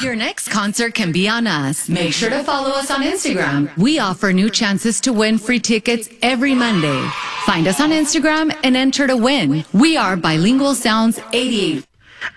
Your next concert can be on us. Make sure to follow us on Instagram. We offer new chances to win free tickets every Monday. Find us on Instagram and enter to win. We are Bilingual Sounds 88.